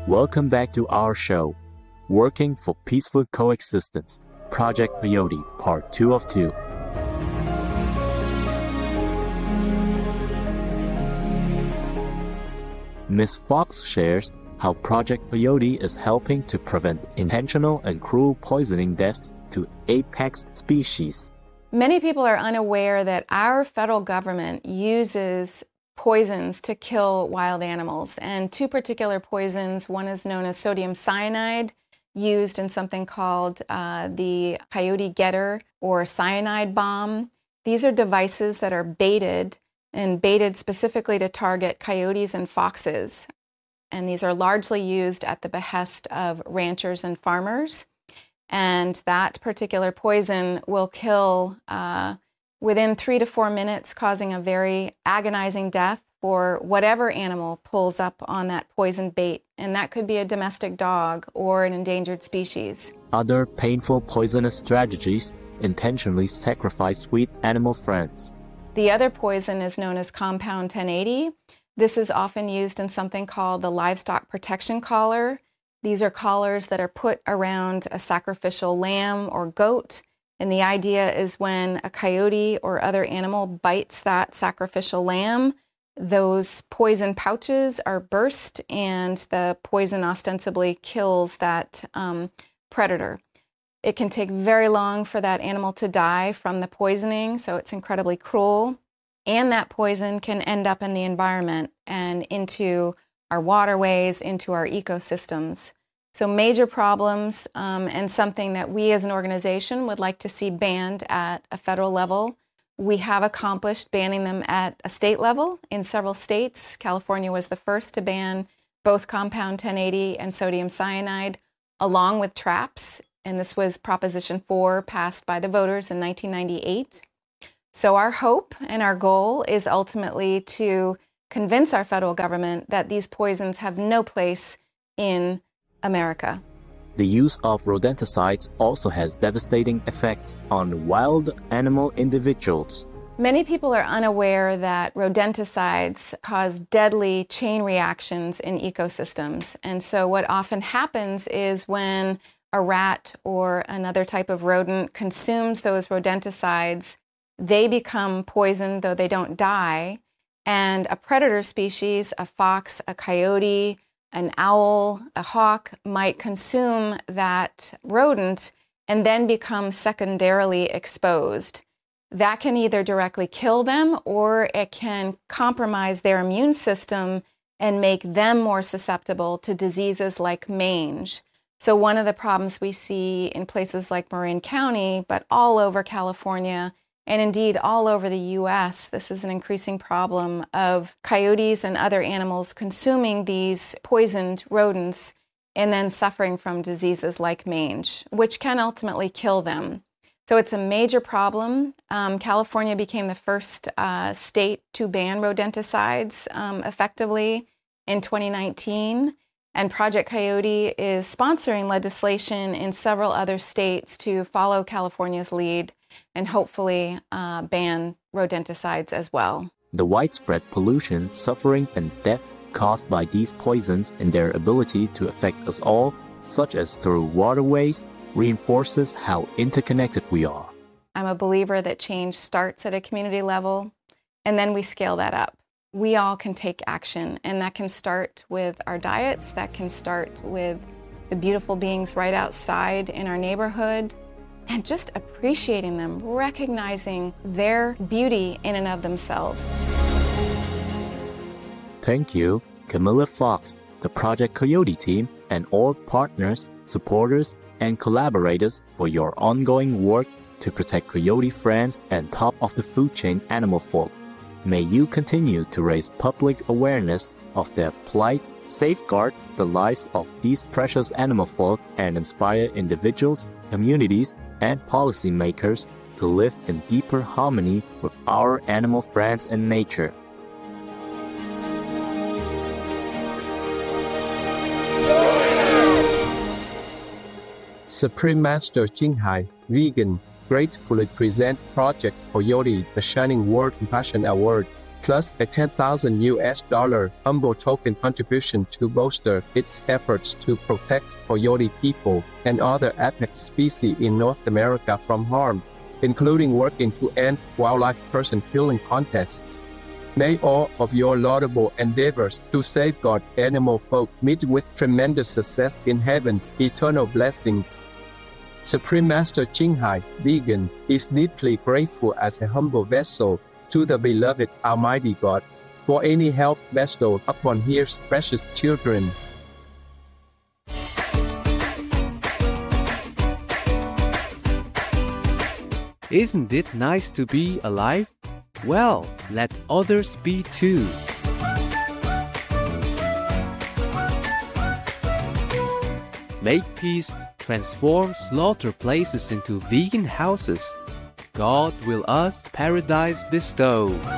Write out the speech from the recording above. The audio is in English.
Welcome back to our show, Working for Peaceful Coexistence, Project Coyote, Part 2 of 2. Ms. Fox shares how Project Coyote is helping to prevent intentional and cruel poisoning deaths to apex species. Many people are unaware that our federal government uses poisons to kill wild animals, and two particular poisons. One is known as sodium cyanide, used in something called the coyote getter or cyanide bomb. These are devices that are baited specifically to target coyotes and foxes. And these are largely used at the behest of ranchers and farmers. And that particular poison will kill within 3 to 4 minutes, causing a very agonizing death for whatever animal pulls up on that poison bait. And that could be a domestic dog or an endangered species. Other painful poisonous strategies intentionally sacrifice sweet animal friends. The other poison is known as compound 1080. This is often used in something called the livestock protection collar. These are collars that are put around a sacrificial lamb or goat. And the idea is when a coyote or other animal bites that sacrificial lamb, those poison pouches are burst and the poison ostensibly kills that predator. It can take very long for that animal to die from the poisoning, so it's incredibly cruel. And that poison can end up in the environment and into our waterways, into our ecosystems. So major problems and something that we as an organization would like to see banned at a federal level. We have accomplished banning them at a state level in several states. California was the first to ban both compound 1080 and sodium cyanide, along with traps. And this was Proposition 4, passed by the voters in 1998. So our hope and our goal is ultimately to convince our federal government that these poisons have no place in America. The use of rodenticides also has devastating effects on wild animal individuals. Many people are unaware that rodenticides cause deadly chain reactions in ecosystems. And so what often happens is when a rat or another type of rodent consumes those rodenticides, they become poisoned, though they don't die. And a predator species, a fox, a coyote, an owl, a hawk, might consume that rodent and then become secondarily exposed. That can either directly kill them or it can compromise their immune system and make them more susceptible to diseases like mange. So one of the problems we see in places like Marin County, but all over California, and indeed all over the U.S., this is an increasing problem of coyotes and other animals consuming these poisoned rodents and then suffering from diseases like mange, which can ultimately kill them. So it's a major problem. California became the first state to ban rodenticides effectively in 2019. And Project Coyote is sponsoring legislation in several other states to follow California's lead and hopefully ban rodenticides as well. The widespread pollution, suffering, and death caused by these poisons and their ability to affect us all, such as through waterways, reinforces how interconnected we are. I'm a believer that change starts at a community level, and then we scale that up. We all can take action, and that can start with our diets, that can start with the beautiful beings right outside in our neighborhood, and just appreciating them, recognizing their beauty in and of themselves. Thank you, Camilla Fox, the Project Coyote team, and all partners, supporters, and collaborators for your ongoing work to protect coyote friends and top-of-the-food chain animal folk. May you continue to raise public awareness of their plight, safeguard the lives of these precious animal folk, and inspire individuals, communities, and policymakers to live in deeper harmony with our animal friends and nature. Supreme Master Jinghai, vegan, gratefully present Project Coyote, the Shining World Compassion Award, plus a $10,000 humble token contribution to bolster its efforts to protect coyote people and other apex species in North America from harm, including working to end wildlife person killing contests. May all of your laudable endeavors to safeguard animal folk meet with tremendous success in heaven's eternal blessings. Supreme Master Qinghai, vegan, is deeply grateful as a humble vessel to the beloved Almighty God for any help bestowed upon His precious children. Isn't it nice to be alive? Well, let others be too. Make peace, transform slaughter places into vegan houses. God will us paradise bestow.